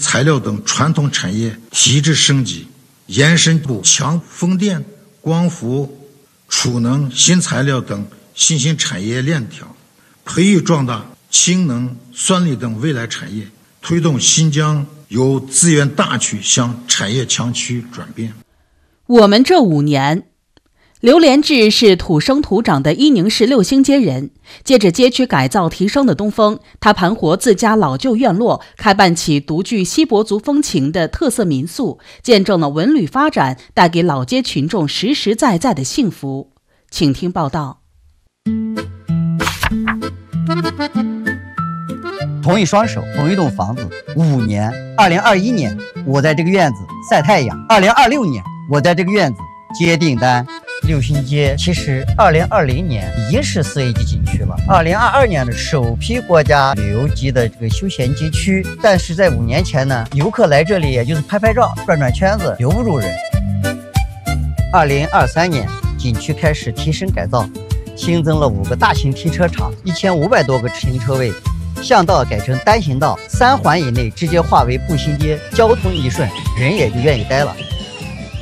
材料等传统产业提质升级，延伸部强风电、光伏、储能、新材料等新兴产业链条，培育壮大氢能、酸锂等未来产业，推动新疆由资源大区向产业强区转变。 我们这5年，刘连志是土生土长的伊宁市6星街人，借着街区改造提升的东风，他盘活自家老旧院落，开办起独具锡伯族风情的特色民宿，见证了文旅发展带给老街群众实实在在的幸福。请听报道。 同一双手，同一栋房子，5年。2021年，我在这个院子晒太阳；2026年，我在这个院子接订单。6星街其实2020年已经是4A级景区了，2022年的首批国家旅游级的这个休闲街区。但是在5年前呢，游客来这里也就是拍拍照、转转圈子，留不住人。2023年，景区开始提升改造，新增了5个大型停车场，1500多个停车位。巷道改成单行道，3环以内直接划为步行街，交通一顺，人也就愿意待了。